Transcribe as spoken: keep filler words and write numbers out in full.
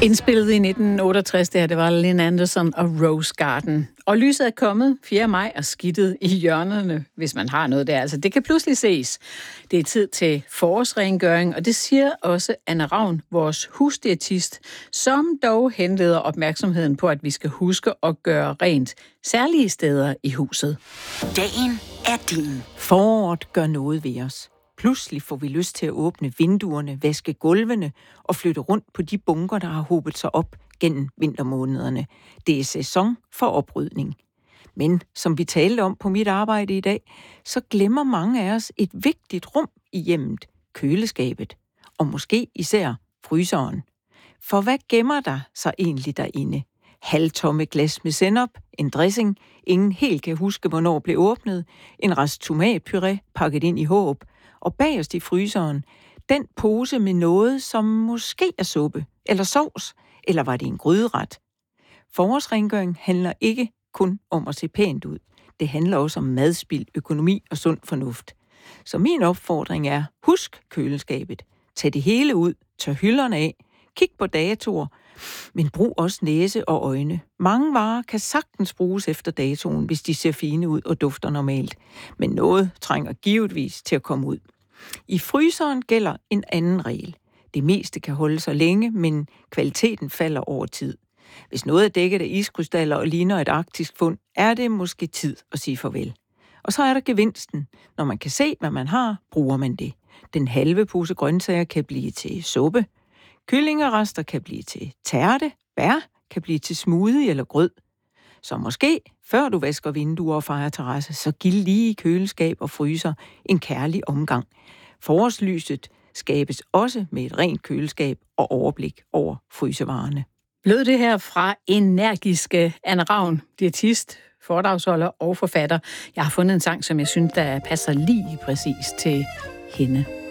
Indspillet i nitten otteogtres, det her, det var Lynn Anderson og Rose Garden. Og lyset er kommet fjerde maj og skidtet i hjørnerne, hvis man har noget der. Altså, det kan pludselig ses. Det er tid til forårsrengøring, og det siger også Anna Ravn, vores husdiætist, som dog henleder opmærksomheden på, at vi skal huske at gøre rent særlige steder i huset. Dagen er din. Foråret gør noget ved os. Pludselig får vi lyst til at åbne vinduerne, vaske gulvene og flytte rundt på de bunker, der har hobet sig op gennem vintermånederne. Det er sæson for oprydning. Men som vi talte om på mit arbejde i dag, så glemmer mange af os et vigtigt rum i hjemmet, køleskabet, og måske især fryseren. For hvad gemmer der sig egentlig derinde? Halvtomme glas med sennep, en dressing, ingen helt kan huske, hvornår blev åbnet, en rest tomatpuré pakket ind i håb, og bagerst i fryseren, den pose med noget, som måske er suppe, eller sovs, eller var det en gryderet. Forårsrengøring handler ikke kun om at se pænt ud. Det handler også om madspild, økonomi og sund fornuft. Så min opfordring er, husk køleskabet. Tag det hele ud, tør hylderne af, kig på datoer, men brug også næse og øjne. Mange varer kan sagtens bruges efter datoen, hvis de ser fine ud og dufter normalt. Men noget trænger givetvis til at komme ud. I fryseren gælder en anden regel. Det meste kan holde sig længe, men kvaliteten falder over tid. Hvis noget er dækket af iskrystaller og ligner et arktisk fund, er det måske tid at sige farvel. Og så er der gevinsten. Når man kan se, hvad man har, bruger man det. Den halve pose grøntsager kan blive til suppe. Kyllingerester kan blive til tærte, bær kan blive til smoothie eller grød. Så måske, før du vasker vinduer og fejer terrasse, så giv lige i køleskab og fryser en kærlig omgang. Forårslyset skabes også med et rent køleskab og overblik over frysevarerne. Lød det her fra energiske Anna Ravn, diætist, foredragsholder og forfatter. Jeg har fundet en sang, som jeg synes, der passer lige præcis til hende.